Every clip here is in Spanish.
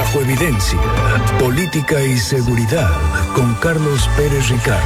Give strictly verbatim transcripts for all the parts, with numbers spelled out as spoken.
Narcoevidencia, política y seguridad con Carlos Pérez Ricard.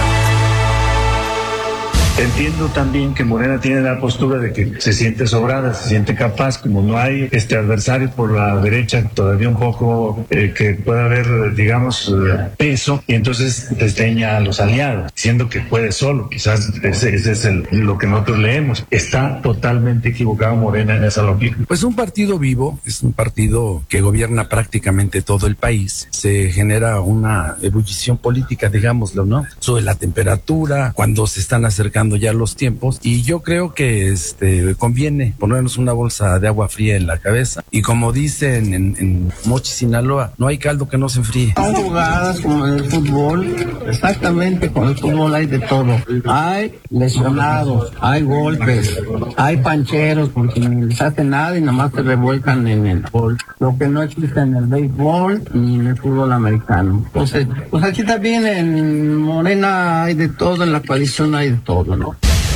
Entiendo también que Morena tiene la postura de que se siente sobrada, se siente capaz, como no hay este adversario por la derecha, todavía un poco eh, que pueda haber, digamos, eh, peso, y entonces desdeña a los aliados, diciendo que puede solo. Quizás ese, ese es el, lo que nosotros leemos. Está totalmente equivocado Morena en esa lógica. Pues un partido vivo es un partido que gobierna prácticamente todo el país. Se genera una ebullición política, digámoslo, ¿no? Sube la temperatura cuando se están acercando ya los tiempos, y yo creo que este conviene ponernos una bolsa de agua fría en la cabeza, y como dicen en, en Mochi, Sinaloa, no hay caldo que no se enfríe. Son jugadas como en el fútbol, exactamente, con el fútbol hay de todo. Hay lesionados, hay golpes, hay pancheros porque ni les hace nada y nada más se revuelcan en el gol. Lo que no existe en el béisbol ni en el fútbol americano. Entonces, pues aquí también en Morena hay de todo, en la coalición hay de todo, ¿no?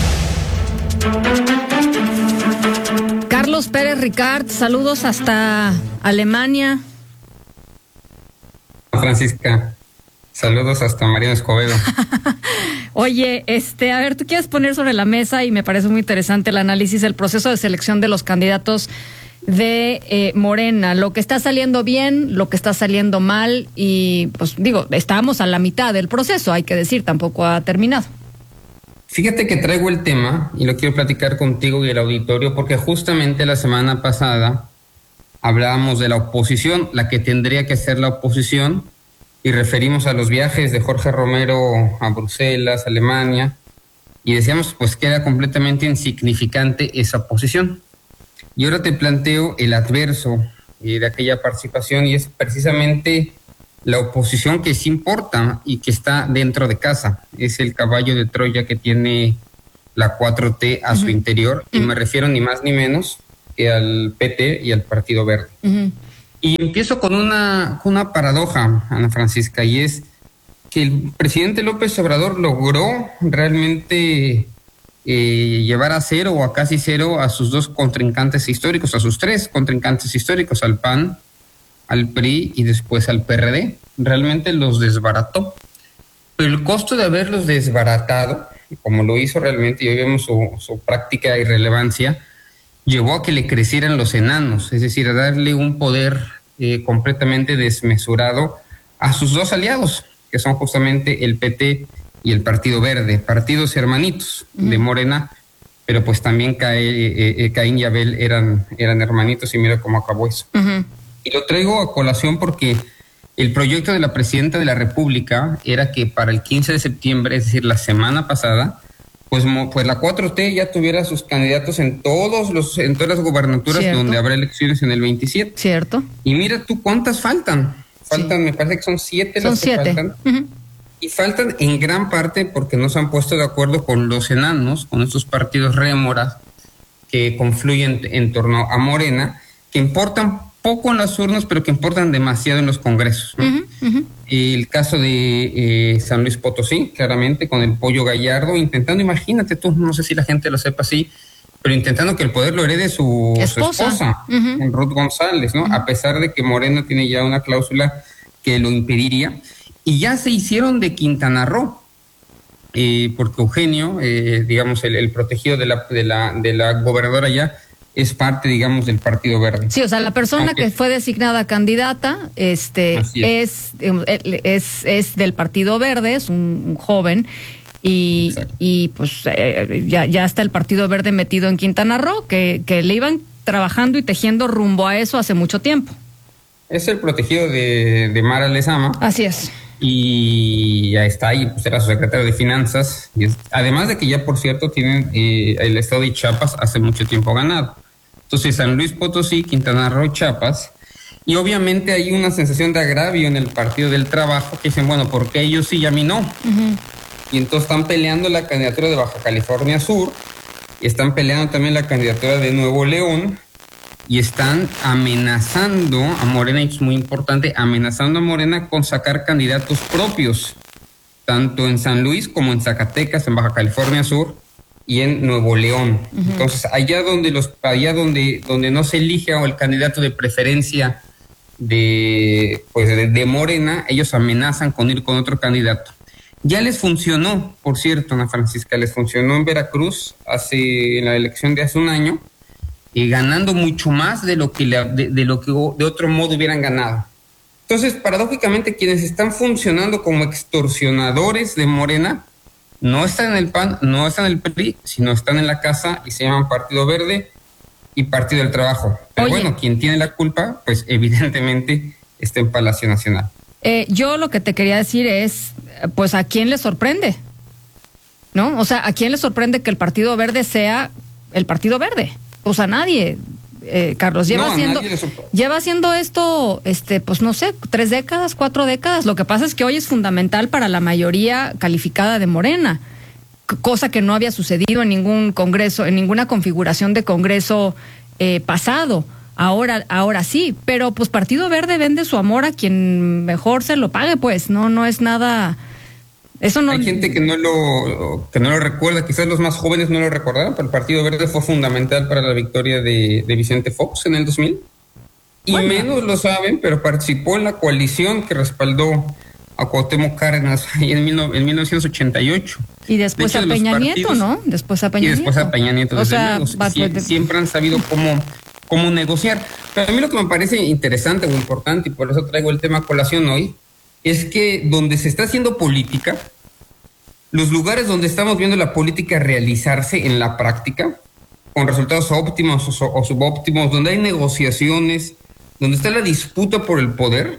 Carlos Pérez Ricard, saludos hasta Alemania. Francisca, saludos hasta Mariano Escobedo. Oye, este, a ver, tú quieres poner sobre la mesa, y me parece muy interesante el análisis, el proceso de selección de los candidatos de eh, Morena, lo que está saliendo bien, lo que está saliendo mal, y pues digo, estamos a la mitad del proceso, hay que decir, tampoco ha terminado. Fíjate que traigo el tema y lo quiero platicar contigo y el auditorio, porque justamente la semana pasada hablábamos de la oposición, la que tendría que ser la oposición, y referimos a los viajes de Jorge Romero a Bruselas, Alemania, y decíamos pues que era completamente insignificante esa oposición. Y ahora te planteo el adverso eh, de aquella participación, y es precisamente la oposición que sí importa y que está dentro de casa. Es el caballo de Troya que tiene la cuatro T a uh-huh. su interior, uh-huh. y me refiero ni más ni menos que al P T y al Partido Verde. Uh-huh. Y empiezo con una, con una paradoja, Ana Francisca, y es que el presidente López Obrador logró realmente eh, llevar a cero o a casi cero a sus dos contrincantes históricos, a sus tres contrincantes históricos, al P A N, al P R I y después al P R D. Realmente los desbarató. Pero el costo de haberlos desbaratado, como lo hizo realmente, y hoy vemos su, su práctica irrelevancia, llevó a que le crecieran los enanos, es decir, a darle un poder eh, completamente desmesurado a sus dos aliados, que son justamente el P T y el Partido Verde, partidos hermanitos uh-huh. de Morena, pero pues también Cae, eh, eh, Caín y Abel eran, eran hermanitos, y mira cómo acabó eso. Uh-huh. Y lo traigo a colación porque el proyecto de la presidenta de la República era que para el quince de septiembre, es decir, la semana pasada, pues, pues la cuatro T ya tuviera sus candidatos en todos los en todas las gubernaturas. Cierto. Donde habrá elecciones en el veintisiete. Cierto. Y mira tú cuántas faltan. Faltan, sí. me parece que son siete son las que siete. faltan. Uh-huh. Y faltan en gran parte porque no se han puesto de acuerdo con los enanos, con estos partidos rémoras que confluyen en torno a Morena, que importan poco en las urnas, pero que importan demasiado en los congresos, ¿no? Uh-huh, uh-huh. El caso de eh, San Luis Potosí, claramente, con el Pollo Gallardo, intentando, imagínate tú, no sé si la gente lo sepa así, pero intentando que el poder lo herede su esposa, su esposa uh-huh. Ruth González, ¿no? Uh-huh. A pesar de que Morena tiene ya una cláusula que lo impediría. Y ya se hicieron de Quintana Roo, eh, porque Eugenio, eh, digamos, el, el protegido de la, de la, de la gobernadora ya, es parte, digamos, del Partido Verde. Sí, o sea, la persona Aunque, que fue designada candidata este, es. Es, es, es del Partido Verde, es un, un joven, y, y pues eh, ya, ya está el Partido Verde metido en Quintana Roo, que, que le iban trabajando y tejiendo rumbo a eso hace mucho tiempo. Es el protegido de, de Mara Lezama. Así es. Y ya está ahí, pues era su secretario de Finanzas. Y es, además de que ya, por cierto, tienen eh, el estado de Chiapas hace mucho tiempo ganado. Entonces, San Luis Potosí, Quintana Roo, Chiapas, y obviamente hay una sensación de agravio en el Partido del Trabajo, que dicen, bueno, ¿por qué ellos sí y a mí no? Uh-huh. Y entonces están peleando la candidatura de Baja California Sur, y están peleando también la candidatura de Nuevo León, y están amenazando a Morena, y es muy importante, amenazando a Morena con sacar candidatos propios, tanto en San Luis como en Zacatecas, en Baja California Sur, y en Nuevo León. Uh-huh. Entonces, allá donde los allá donde donde no se elige el candidato de preferencia de, pues de, de Morena, ellos amenazan con ir con otro candidato. Ya les funcionó, por cierto, Ana Francisca, les funcionó en Veracruz hace en la elección de hace un año, y ganando mucho más de lo que le, de, de lo que de otro modo hubieran ganado. Entonces, paradójicamente, quienes están funcionando como extorsionadores de Morena no están en el P A N, no están en el P R I, sino están en la casa y se llaman Partido Verde y Partido del Trabajo. Pero Oye. bueno, quien tiene la culpa, pues evidentemente está en Palacio Nacional. Eh, yo lo que te quería decir es, pues, ¿a quién le sorprende? ¿No? O sea, ¿a quién le sorprende que el Partido Verde sea el Partido Verde? Pues a nadie. Eh, Carlos, lleva no, haciendo lleva haciendo esto, este, pues no sé, tres décadas, cuatro décadas. Lo que pasa es que hoy es fundamental para la mayoría calificada de Morena, c- cosa que no había sucedido en ningún congreso, en ninguna configuración de congreso eh, pasado. Ahora, ahora sí, pero pues Partido Verde vende su amor a quien mejor se lo pague, pues, no, no es nada. Eso no... Hay gente que no lo que no lo recuerda, quizás los más jóvenes no lo recordaron, pero el Partido Verde fue fundamental para la victoria de, de Vicente Fox en el dos mil. Y bueno, menos lo saben, pero participó en la coalición que respaldó a Cuauhtémoc Cárdenas en, mil, en mil novecientos ochenta y ocho. Y después de hecho, a Peña partidos, Nieto, ¿no? Después a Peña Nieto. Y después Nieto. a Peña Nieto. O sea, luego, sie, siempre han sabido cómo, cómo negociar. Pero a mí lo que me parece interesante o importante, y por eso traigo el tema a colación hoy, es que donde se está haciendo política, los lugares donde estamos viendo la política realizarse en la práctica, con resultados óptimos o, o subóptimos, donde hay negociaciones, donde está la disputa por el poder,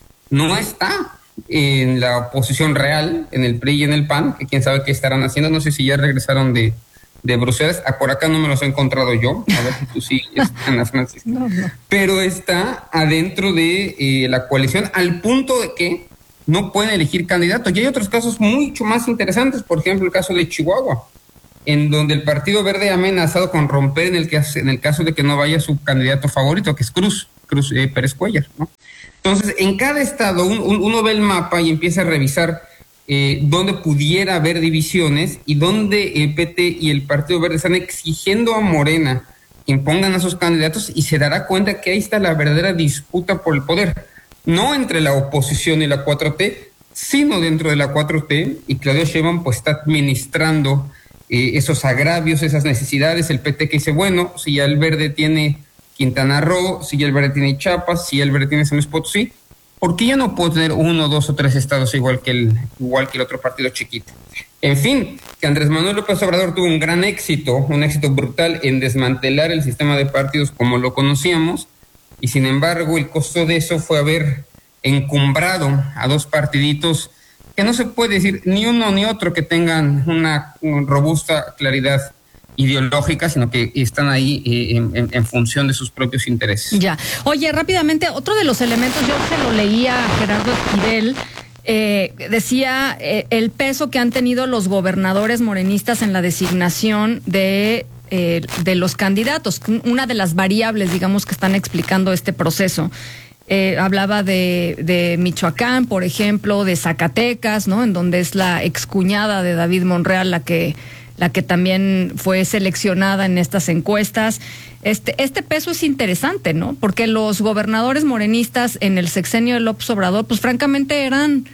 no está en la oposición real, en el P R I y en el P A N, que quién sabe qué estarán haciendo. No sé si ya regresaron de, de Bruselas, ah, por acá no me los he encontrado yo, a ver si tú sí, Ana Francisca. No, no. Pero está adentro de eh, la coalición, al punto de que no pueden elegir candidatos. Y hay otros casos mucho más interesantes, por ejemplo el caso de Chihuahua, en donde el Partido Verde ha amenazado con romper en el, que, en el caso de que no vaya su candidato favorito, que es Cruz, Cruz eh, Pérez Cuellar, ¿no? Entonces, en cada estado un, un, uno ve el mapa y empieza a revisar eh, dónde pudiera haber divisiones y dónde el P T y el Partido Verde están exigiendo a Morena que impongan a sus candidatos, y se dará cuenta que ahí está la verdadera disputa por el poder. No entre la oposición y la cuatro T, sino dentro de la cuatro T, y Claudia Sheinbaum pues está administrando eh, esos agravios, esas necesidades. El P T que dice, bueno, si ya el Verde tiene Quintana Roo, si ya el Verde tiene Chiapas, si ya el Verde tiene San Luis Potosí, ¿por qué ya no puedo tener uno, dos o tres estados igual que el, igual que el otro partido chiquito? En fin, que Andrés Manuel López Obrador tuvo un gran éxito, un éxito brutal en desmantelar el sistema de partidos como lo conocíamos, y sin embargo el costo de eso fue haber encumbrado a dos partiditos que no se puede decir ni uno ni otro que tengan una, una robusta claridad ideológica, sino que están ahí eh, en, en, en función de sus propios intereses. Ya. Oye, rápidamente, otro de los elementos, yo se lo leía a Gerardo Esquivel, eh, decía eh, el peso que han tenido los gobernadores morenistas en la designación de Eh, de los candidatos, una de las variables, digamos, que están explicando este proceso. Eh, hablaba de, de Michoacán, por ejemplo, de Zacatecas, ¿no? En donde es la excuñada de David Monreal la que, la que también fue seleccionada en estas encuestas. Este, este peso es interesante, ¿no? Porque los gobernadores morenistas en el sexenio de López Obrador, pues francamente eran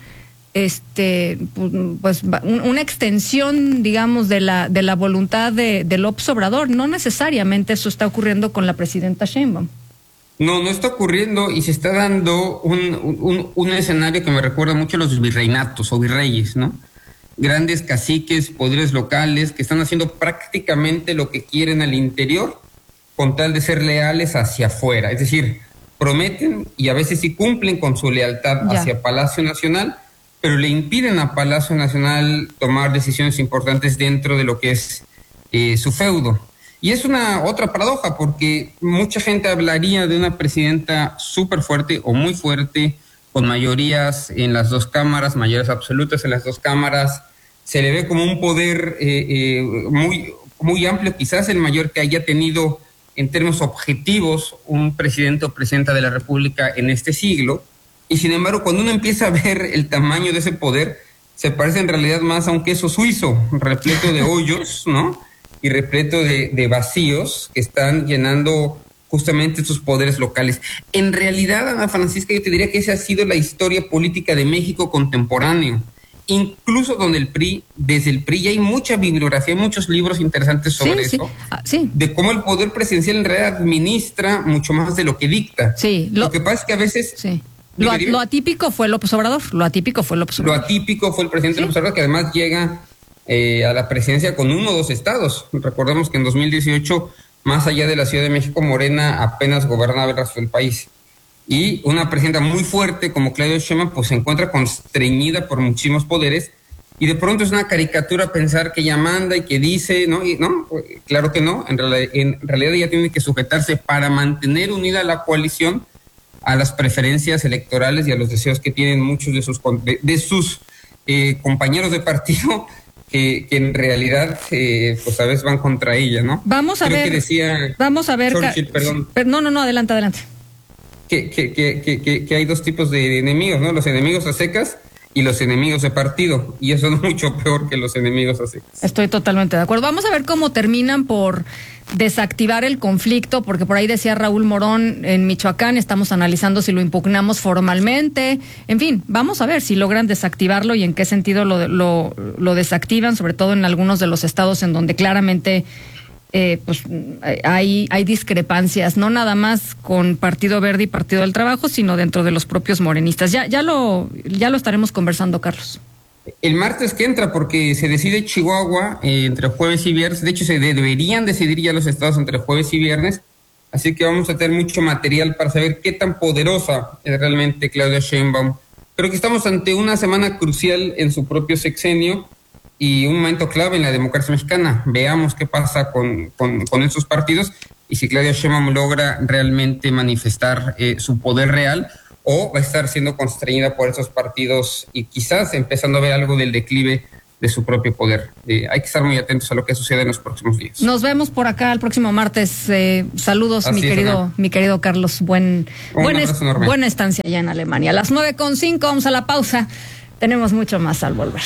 este pues una extensión, digamos, de la de la voluntad de, de López Obrador. No necesariamente eso está ocurriendo con la presidenta Sheinbaum. No, no está ocurriendo, y se está dando un, un, un escenario que me recuerda mucho a los virreinatos o virreyes, ¿no? Grandes caciques, poderes locales que están haciendo prácticamente lo que quieren al interior con tal de ser leales hacia afuera. Es decir, prometen y a veces sí cumplen con su lealtad ya hacia Palacio Nacional, pero le impiden a Palacio Nacional tomar decisiones importantes dentro de lo que es eh, su feudo. Y es una otra paradoja, porque mucha gente hablaría de una presidenta súper fuerte o muy fuerte, con mayorías en las dos cámaras, mayorías absolutas en las dos cámaras. Se le ve como un poder eh, eh, muy, muy amplio, quizás el mayor que haya tenido en términos objetivos un presidente o presidenta de la República en este siglo. Y sin embargo, cuando uno empieza a ver el tamaño de ese poder, se parece en realidad más a un queso suizo, repleto de hoyos, ¿no? Y repleto de, de vacíos que están llenando justamente sus poderes locales. En realidad, Ana Francisca, yo te diría que esa ha sido la historia política de México contemporáneo. Incluso donde el P R I, desde el P R I, ya hay mucha bibliografía, muchos libros interesantes sobre sí, eso, sí. Ah, sí. de cómo el poder presidencial en realidad administra mucho más de lo que dicta. Sí, lo, lo que pasa es que a veces... Sí. Lo, lo atípico fue López Obrador, lo atípico fue López Obrador. Lo atípico fue el presidente ¿Sí? López Obrador, que además llega eh, a la presidencia con uno o dos estados. Recordemos que en dos mil dieciocho, más allá de la Ciudad de México, Morena apenas gobernaba el resto del país. Y una presidenta muy fuerte como Claudia Sheinbaum pues se encuentra constreñida por muchísimos poderes y de pronto es una caricatura pensar que ella manda y que dice, ¿no? Y no, claro que no, en, real, en realidad ella tiene que sujetarse para mantener unida la coalición a las preferencias electorales y a los deseos que tienen muchos de sus, de, de sus eh, compañeros de partido que, que en realidad eh, pues a veces van contra ella, ¿no? Vamos a Creo ver, que decía vamos a ver, Churchill, perdón. No, no, no, adelante, adelante. Que, que, que, que, que hay dos tipos de enemigos, ¿no? Los enemigos a secas y los enemigos de partido, y eso es mucho peor que los enemigos a secas. Estoy totalmente de acuerdo. Vamos a ver cómo terminan por desactivar el conflicto, porque por ahí decía Raúl Morón, en Michoacán estamos analizando si lo impugnamos formalmente. En fin, vamos a ver si logran desactivarlo y en qué sentido lo, lo, lo desactivan, sobre todo en algunos de los estados en donde claramente Eh, pues hay, hay discrepancias, no nada más con Partido Verde y Partido del Trabajo, sino dentro de los propios morenistas. Ya, ya lo, ya lo estaremos conversando, Carlos. El martes que entra, porque se decide Chihuahua eh, entre jueves y viernes. De hecho, se de, deberían decidir ya los estados entre jueves y viernes. Así que vamos a tener mucho material para saber qué tan poderosa es realmente Claudia Sheinbaum. Creo que estamos ante una semana crucial en su propio sexenio y un momento clave en la democracia mexicana. Veamos qué pasa con, con, con esos partidos y si Claudia Sheinbaum logra realmente manifestar eh, su poder real o va a estar siendo constreñida por esos partidos y quizás empezando a ver algo del declive de su propio poder. Eh, hay que estar muy atentos a lo que sucede en los próximos días. Nos vemos por acá el próximo martes. Eh, saludos, Así mi es, querido, Ana. mi querido Carlos. Buen, Un buena, abrazo enorme. buena estancia allá en Alemania. A las nueve con cinco, vamos a la pausa. Tenemos mucho más al volver.